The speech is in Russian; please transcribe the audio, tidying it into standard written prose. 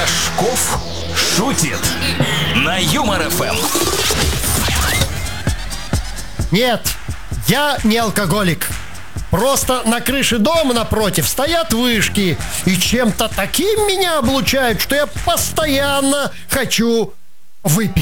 Рожков шутит на Юмор ФМ. Нет, я не алкоголик. Просто на крыше дома напротив стоят вышки, и чем-то таким меня облучают, что я постоянно хочу выпить.